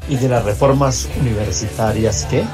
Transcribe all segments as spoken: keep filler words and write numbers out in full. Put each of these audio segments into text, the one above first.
y de las reformas universitarias que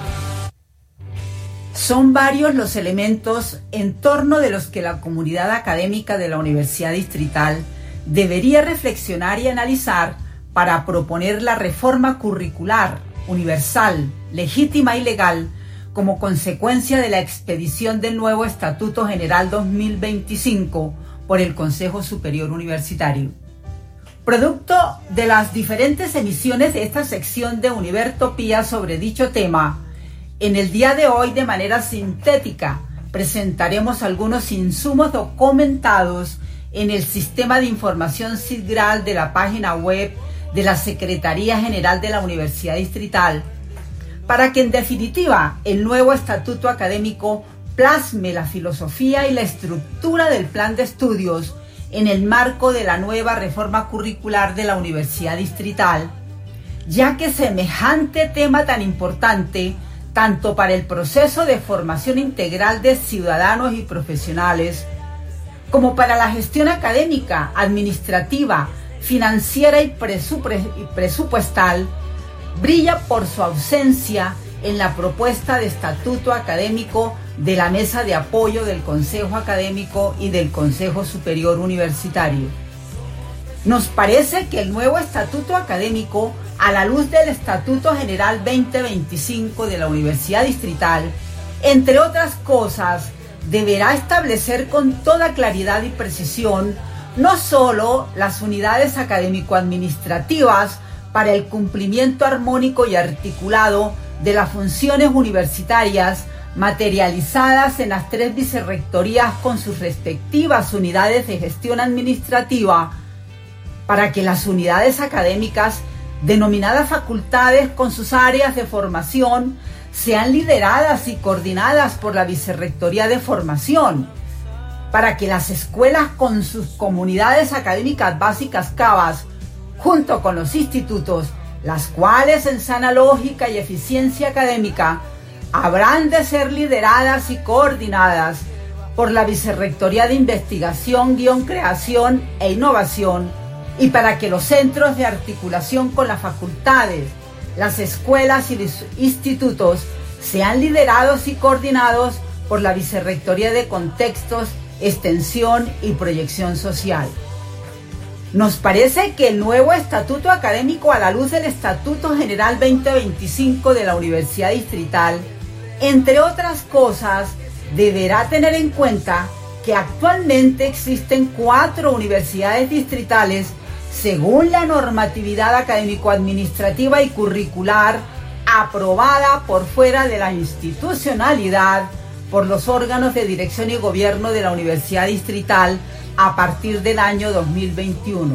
son varios los elementos en torno de los que la comunidad académica de la Universidad Distrital debería reflexionar y analizar para proponer la reforma curricular, universal, legítima y legal como consecuencia de la expedición del nuevo Estatuto General dos mil veinticinco por el Consejo Superior Universitario. Producto de las diferentes emisiones de esta sección de Univertopía sobre dicho tema, en el día de hoy, de manera sintética, presentaremos algunos insumos documentados en el Sistema de Información SIGRAL de la página web de la Secretaría General de la Universidad Distrital, para que en definitiva el nuevo estatuto académico plasme la filosofía y la estructura del plan de estudios en el marco de la nueva reforma curricular de la Universidad Distrital, ya que semejante tema tan importante, tanto para el proceso de formación integral de ciudadanos y profesionales, como para la gestión académica, administrativa, financiera y presupuestal, brilla por su ausencia en la propuesta de estatuto académico de la Mesa de Apoyo del Consejo Académico y del Consejo Superior Universitario. Nos parece que el nuevo estatuto académico, a la luz del Estatuto General veinte veinticinco de la Universidad Distrital, entre otras cosas, deberá establecer con toda claridad y precisión no solo las unidades académico-administrativas para el cumplimiento armónico y articulado de las funciones universitarias materializadas en las tres vicerrectorías con sus respectivas unidades de gestión administrativa, para que las unidades académicas denominadas facultades con sus áreas de formación sean lideradas y coordinadas por la Vicerrectoría de Formación, para que las escuelas con sus comunidades académicas básicas CABAS, junto con los institutos, las cuales en sana lógica y eficiencia académica habrán de ser lideradas y coordinadas por la Vicerrectoría de Investigación, Guión, Creación e Innovación, y para que los centros de articulación con las facultades, las escuelas y los institutos sean liderados y coordinados por la Vicerrectoría de Contextos, Extensión y Proyección Social. Nos parece que el nuevo estatuto académico, a la luz del Estatuto General veinte veinticinco de la Universidad Distrital, entre otras cosas, deberá tener en cuenta que actualmente existen cuatro universidades distritales según la normatividad académico-administrativa y curricular aprobada por fuera de la institucionalidad por los órganos de dirección y gobierno de la Universidad Distrital a partir del año dos mil veintiuno.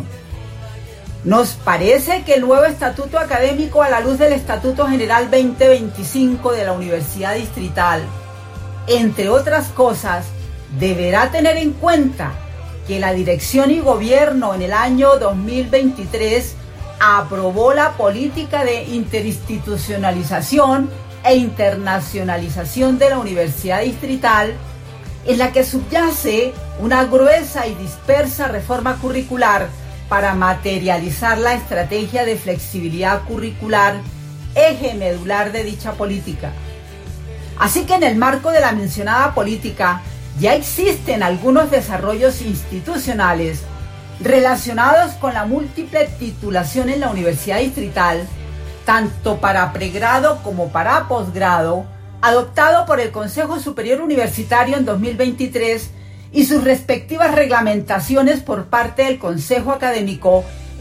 Nos parece que el nuevo estatuto académico, a la luz del Estatuto General veinte veinticinco de la Universidad Distrital, entre otras cosas, deberá tener en cuenta que la dirección y gobierno en el año dos mil veintitrés aprobó la política de interinstitucionalización e internacionalización de la Universidad Distrital, en la que subyace una gruesa y dispersa reforma curricular para materializar la estrategia de flexibilidad curricular, eje medular de dicha política. Así que en el marco de la mencionada política ya existen algunos desarrollos institucionales relacionados con la múltiple titulación en la Universidad Distrital, tanto para pregrado como para posgrado, adoptado por el Consejo Superior Universitario en dos mil veintitrés y sus respectivas reglamentaciones por parte del Consejo Académico